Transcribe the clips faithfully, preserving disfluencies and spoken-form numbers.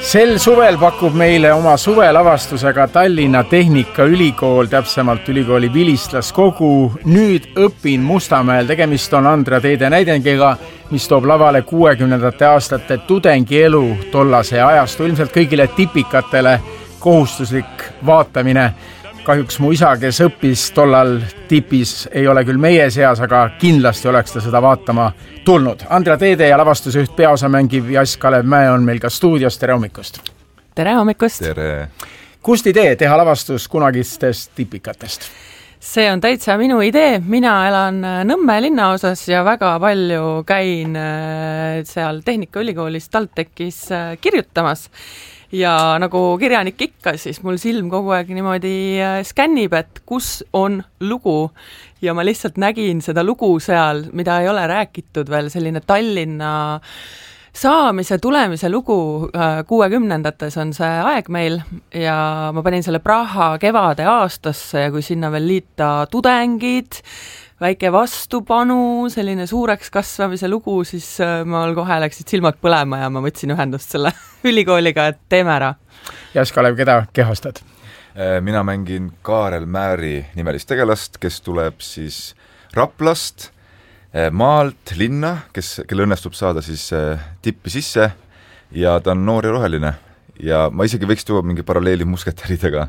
Sel suvel pakub meile oma suvelavastusega Tallinna Tehnikaülikool, täpsemalt ülikooli vilistlaskogu. Nüüd õpin Mustamäel. Tegemist on Andra Teede näidengiga, mis toob lavale kuuekümnendate aastate tudengielu tollase ajastu. Ilmselt kõigile tipikatele kohustuslik vaatamine. Kahjuks mu isa, kes õppis tollal tipis, ei ole küll meie seas, aga kindlasti oleks ta seda vaatama tulnud. Andra Teede ja lavastuse üht peaosa mängiv Jass Kalev Mäe on meil ka stuudios. Tere hommikust! Tere hommikust! Tere! Kust idee teha lavastus kunagistest tipikatest? See on täitsa minu idee. Mina elan Nõmme linnaosas ja väga palju käin seal Tehnikaülikoolis TalTechis kirjutamas. Ja nagu kirjanik ikka, siis mul silm kogu aeg niimoodi skännib, et kus on lugu. Ja ma lihtsalt nägin seda lugu seal, mida ei ole räägitud veel, selline Tallinna saamise, tulemise lugu. kuuekümnendates on see aeg meil ja ma panin selle Praha kevade aastasse ja kui sinna veel liita tudengid, väike vastupanu, selline suureks kasvamise lugu, siis mal kohe läksid silmad põlema ja ma võtsin ühendust selle ülikooliga, et teeme ära. Jass Kalev, keda kehastad? Mina mängin Kaarel Määri nimelist tegelast, kes tuleb siis Raplast, maalt, linna, kes, kelle õnnestub saada siis tippi sisse ja ta on noor ja roheline. Ja ma isegi võiks tuua mingi paralleeli musketäridega,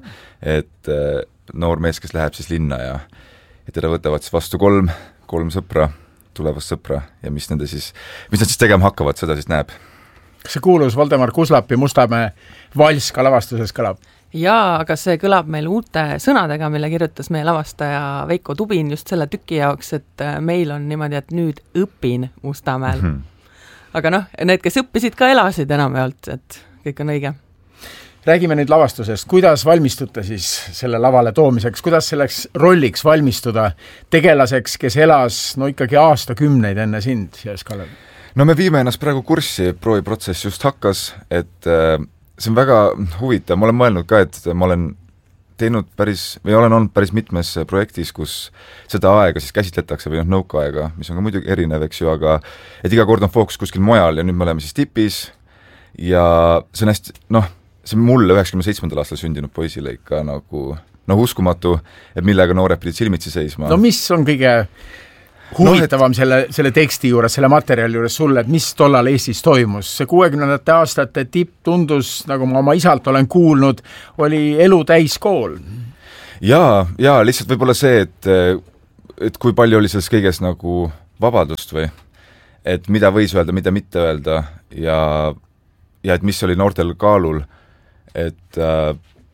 et noor mees, kes läheb siis linna ja ja teda võtavad siis vastu kolm, kolm sõpra, tulevast sõpra ja mis, nende siis, mis nad siis tegema hakkavad, seda siis näeb. Kas see kuulus Valdemar Kuslapi Mustamäe vals ka lavastuses kõlab? Jaa, aga see kõlab meil uute sõnadega, mille kirjutas meie lavastaja Veiko Tubin just selle tüki jaoks, et meil on niimoodi, et nüüd õpin Mustamäel. Mm-hmm. Aga noh, need, kes õppisid, ka elasid enamjaolt, et kõik on õige. Räägime nüüd lavastusest. Kuidas valmistuda siis selle lavale toomiseks? Kuidas selleks rolliks valmistuda tegelaseks, kes elas no ikkagi aastakümneid enne sind, Jass Kalev? No me viime ennast praegu kurssi, prooviprotsess just hakkas, et äh, see on väga huvitav. Ma olen mõelnud ka, et ma olen teinud päris, või olen olnud päris mitmes projektis, kus seda aega siis käsitletakse või noh, nõukaaega, mis on ka muidugi erinev, eks ju, aga et iga kord on fookus kuskil mujal ja nüüd me oleme siis tipis ja see on hästi, noh, see on mulle üheksakümne seitsmendal aastal sündinud poisile ikka nagu no, uskumatu, et millega noored pidid silmitsi seisma. No mis on kõige huvitavam no, et... selle, selle teksti juures, selle materjali juures sulle, et mis tollal Eestis toimus? See kuuekümnendate aastate tipp tundus, nagu ma oma isalt olen kuulnud, oli elu täis kool. Jaa, jaa, lihtsalt võib-olla see, et, et kui palju oli selles kõiges nagu vabadust või, et mida võis öelda, mida mitte öelda ja, ja et mis oli noortel kaalul. Et äh,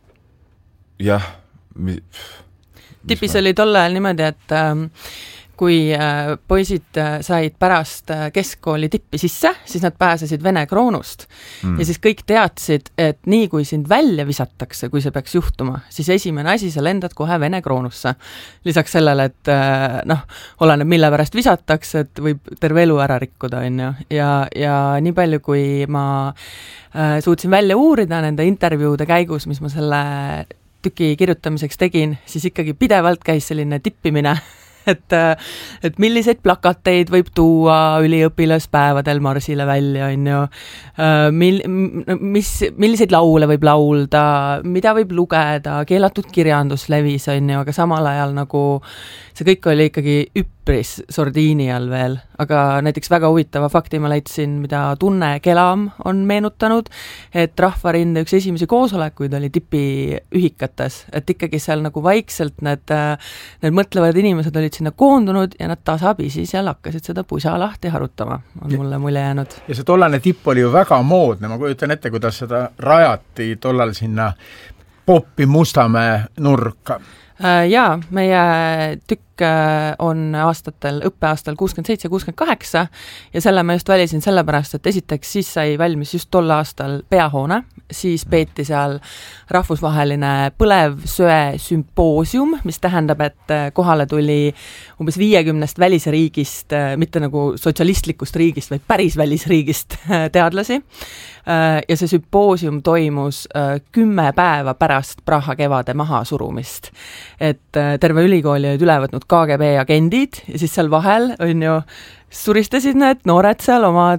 jah mi, tipis oli tol ajal niimoodi, et äh, kui äh, poisid äh, said pärast äh, keskkooli tippi sisse, siis nad pääsesid Vene kroonust mm. ja siis kõik teadsid, et nii kui sind välja visatakse, kui see peaks juhtuma, siis esimene asi, sa lendad kohe Vene kroonusse. Lisaks sellele, et äh, noh, oleneb mille pärast visatakse, et võib terve elu ära rikkuda on ju. Ja, ja nii palju, kui ma äh, suutsin välja uurida nende intervjuude käigus, mis ma selle tüki kirjutamiseks tegin, siis ikkagi pidevalt käis selline tippimine et, et milliseid plakateid võib tuua üliõpilaspäevadel marsile välja, on ju, Mil, mis, milliseid laule võib laulda, mida võib lugeda, keelatud kirjandus levis, on ju, aga samal ajal nagu see kõik oli ikkagi üpris sordiini all veel, aga näiteks väga huvitava fakti ma leidsin, mida Tunne Kelam on meenutanud, et Rahvarinde üks esimesi koosolekuid oli tipi ühikates, et ikkagi seal nagu vaikselt need, need mõtlevad inimesed olid sinna koondunud ja nad tasapisi seal hakkasid seda pusa lahti harutama, on ja, mulle mulje jäänud. Ja see tollane tipp oli ju väga moodne, ma kujutan ette, kuidas seda rajati tollal sinna Popi Mustamäe nurka. Jaa, meie tükk on aastatel, õppeaastal kuuskümmend seitse kuuskümmend kaheksa ja selle ma just välisin sellepärast, et esiteks siis sai valmis just tol aastal peahoone, siis peeti seal rahvusvaheline põlevsöe sümpoosium, mis tähendab, et kohale tuli umbes viiekümnest välisriigist, mitte nagu sotsialistlikust riigist, vaid päris välisriigist teadlasi. Ja see sümpoosium toimus kümme päeva pärast Praha kevade mahasurumist. Et terve ülikooli olid üle võtnud K G B agendid ja siis seal vahel on ju suristasid need noored seal oma tead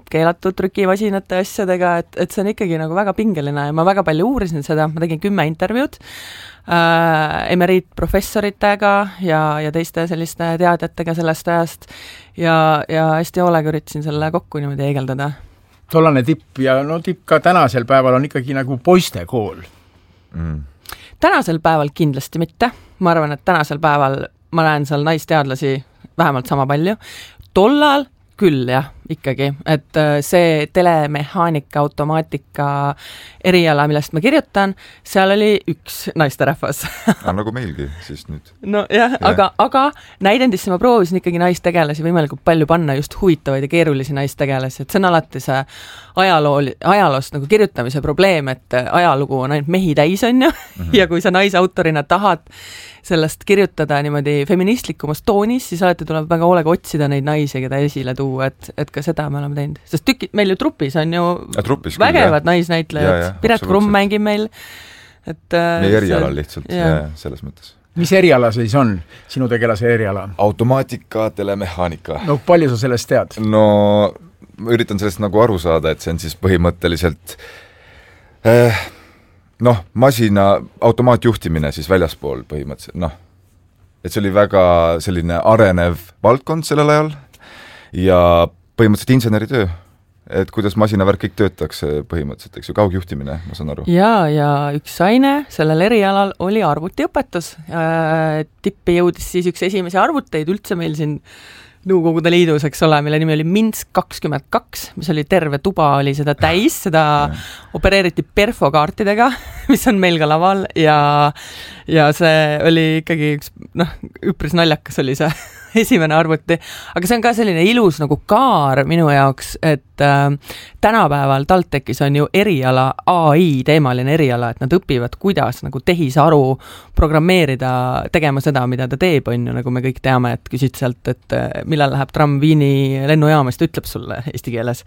keelatud trükimasinate asjadega, et, et see on ikkagi nagu väga pingeline ja ma väga palju uurisin seda, ma tegin kümme intervjuud äh, emeriitprofessoritega ja, ja teiste selliste teadjatega sellest ajast ja, ja hästi hoolega üritasin selle kokku niimoodi heegeldada. Tollane tipp ja no tipp ka tänasel päeval on ikkagi nagu poistekool. Mm. Tänasel päeval kindlasti mitte. Ma arvan, et tänasel päeval ma näen seal naisteadlasi vähemalt sama palju. Tollal küll jah, ikkagi, et see telemehaanika, automaatika eriala, millest ma kirjutan, seal oli üks naisterahvas. Aga nagu meilgi siis nüüd. No jah, ja. aga, aga näidendisse ma proovisin ikkagi naistegelasi võimalikult palju panna just huvitavaid ja keerulisi naistegelasi, et see on alati see ajaloo, ajaloost nagu kirjutamise probleem, et ajalugu on ainult mehi täis, on ju, mm-hmm. ja kui sa naisautorina tahad sellest kirjutada niimoodi feministlikumas toonis, siis alati tuleb väga hoolega otsida neid naisi, keda esile tuua, et, et ka seda me oleme teinud. Sest tükid, meil ju trupis on ju ja, trupis vägevad küll, naisnäitlejad. Piret Krumm mängib meil. Et, Meie erialal lihtsalt, ja. Ja, selles mõttes. Mis eriala siis on, sinu tegelase eriala? Automaatika, telemehaanika. No palju sa sellest tead? No ma üritan sellest nagu aru saada, et see on siis põhimõtteliselt eh, noh, masina automaatjuhtimine siis väljaspool põhimõtteliselt, noh, et see oli väga selline arenev valdkond sellel ajal ja põhimõtteliselt inseneritöö, et kuidas masinavärk kõik töötaks põhimõtteliselt, eks ju, kaugjuhtimine, ma saan aru. Ja, ja üks aine sellel erialal oli arvutiõpetus. Tippi jõudis siis üks esimesi arvuteid üldse meil siin Nõukogude Liidus, eks ole, mille nimi oli Minsk kakskümmend kaks, mis oli terve tuba, oli seda täis, seda opereeriti perfokaartidega, mis on meil ka laval ja, ja see oli ikkagi üks, noh, üpris naljakas oli see esimene arvuti, aga see on ka selline ilus nagu kaar minu jaoks, et äh, tänapäeval TalTechis on ju eriala, A I teemaline eriala, et nad õpivad, kuidas nagu tehisaru programmeerida, tegema seda, mida ta teeb, on ju, nagu me kõik teame, et küsid sealt, et äh, millal läheb tramm Viini lennujaamast, ütleb sulle eesti keeles.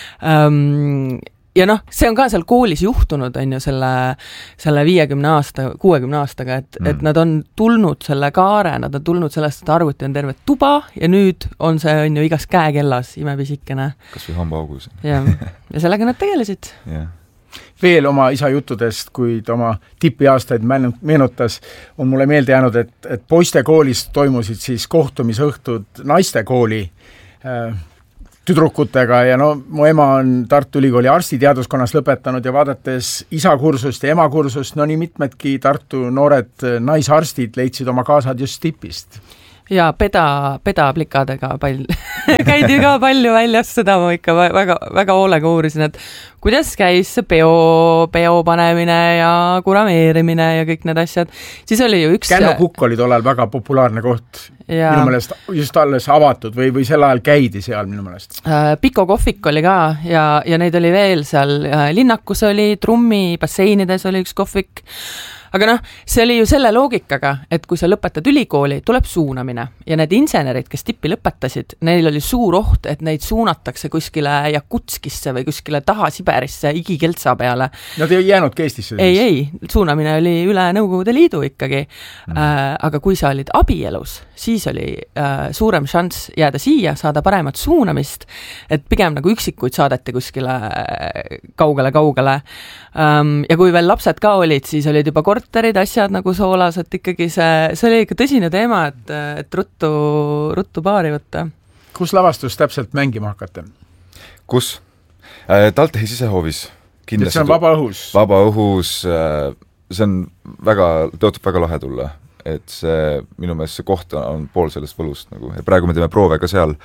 Um, ja noh, see on ka seal koolis juhtunud, on ju, selle, selle viiekümne aasta, kuuekümne aastaga, et, mm. et nad on tulnud selle kaare, nad on tulnud sellest, et arvuti on terve tuba ja nüüd on see, on ju, igas käekellas imepisikene. Kas või hambaaugus. Ja, ja sellega nad tegelesid. Yeah. Veel oma isa juttudest, kui ta oma tipiaastaid meenutas, on mulle meelde jäänud, et, et poistekoolis toimusid siis kohtumisõhtud naistekooli äh, tüdrukutega ja no mu ema on Tartu Ülikooli arstiteaduskonnas lõpetanud ja vaadates isa kursust ja ema kursust, no nii mitmedki Tartu noored naisarstid leidsid oma kaasad just tipist. Ja peda, pedaplikadega pall. käidi ka palju väljas, seda ma ikka väga, väga hoolega uurisin, et kuidas käis see peo, peo panemine ja kurameerimine ja kõik need asjad. Siis oli ju üks... Känno Kukk oli tollal väga populaarne koht. Ja. Minu meelest just alles avatud või, või sel ajal käidi seal minu meelest. Piko kohvik oli ka ja, ja neid oli veel seal. Linnakus oli, Trummi basseinides oli üks kohvik. Aga noh, see oli ju selle loogikaga, et kui sa lõpetad ülikooli, tuleb suunamine ja need insenerid, kes tippi lõpetasid, neil oli suur oht, et neid suunatakse kuskile Jakutskisse või kuskile taha Siberisse igikeltsa peale. Nad ei jäänudki Eestisse? Ei, ei, suunamine oli üle Nõukogude Liidu ikkagi. Mm. Äh, aga kui sa olid abielus, siis oli äh, suurem šanss jääda siia, saada paremat suunamist, et pigem nagu üksikuid saadeti kuskile kaugele-kaugele. Ähm, ja kui veel lapsed ka olid, siis olid juba korterid, asjad nagu soolas, et ikkagi see, see oli ikka tõsine teema, et, et ruttu, ruttu paari võtta. Kus lavastus täpselt mängima hakata? Kus? Äh, TalTechi sisehoovis. Kindlasti see on vaba õhus? Vaba õhus, äh, see on väga, tõotab väga lahe tulla, et see, minu meelest see koht on pool sellest võlust nagu, ja praegu me teeme proove ka seal,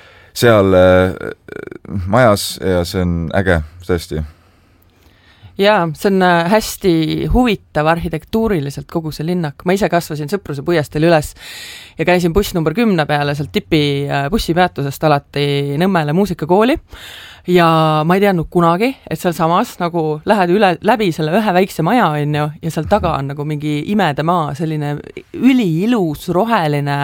seal äh, majas ja see on äge, tõesti. Jaa, see on hästi huvitav arhitektuuriliselt kogu see linnak. Ma ise kasvasin Sõpruse puiesteel üles ja käisin buss number kümne peale sealt tipi bussipeatusest alati Nõmmele muusikakooli ja ma ei teadnud kunagi, et seal samas nagu lähed üle, läbi selle ühe väikse maja on ju, ja seal taga on nagu mingi imede maa, selline üliilus, roheline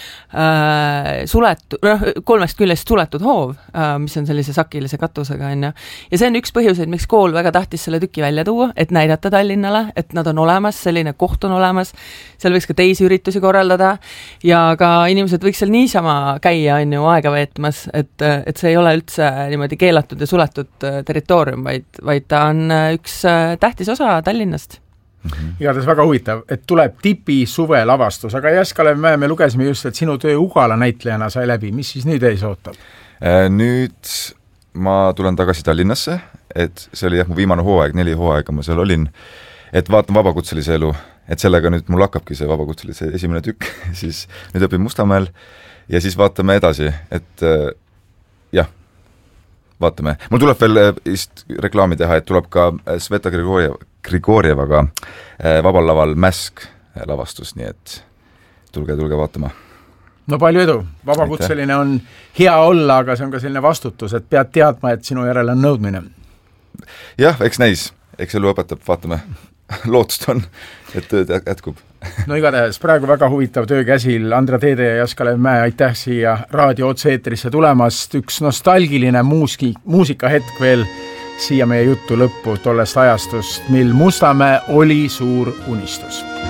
äh, suletu, noh, kolmest küljest suletud hoov, äh, mis on sellise sakilise katusega on ju. Ja see on üks põhjuseid, miks kool väga tahtis selle tüki välja tuua, et näidata Tallinnale, et nad on olemas, selline koht on olemas, seal võiks ka teisi üritusi korraldada ja ka inimesed võiks seal niisama käia on ju aega veetmas, et, et see ei ole üldse niimoodi keeruline keelatud ja suletud territoorium, vaid, vaid ta on üks tähtis osa Tallinnast. Mm-hmm. Igatahes väga huvitav, et tuleb tipi suvelavastus, aga Jaskalev Mäe, me lugesime just, et sinu töö Ugala näitlejana sai läbi, mis siis nüüd ees ootab? Nüüd ma tulen tagasi Tallinnasse, et see oli jah, mu viimane hooaeg, neli hooaega ma seal olin, et vaatan vabakutselise elu, et sellega nüüd mul hakkabki see vabakutselise esimene tükk, siis nüüd õpin Mustamäel ja siis vaatame edasi, et jah, vaatame. Mul tuleb veel ist reklaami teha, et tuleb ka Sveta Grigorjev, Grigorjevaga vabal laval Mäsk lavastus, nii et tulge, tulge vaatama. No palju edu. Vabakutseline on hea olla, aga see on ka selline vastutus, et pead teadma, et sinu järele on nõudmine. Jah, eks näis. Eks elu õpetab, vaatame. Lootust on, et tööd jätkub. No igatahes praegu väga huvitav töö käsil. Andra Teede ja Jaskalev Mäe, aitäh siia raadio otse-eetrisse tulemast. Üks nostalgiline muuski, muusikahetk veel siia meie juttu lõppu tollest ajastust, mil Mustamäe oli suur unistus.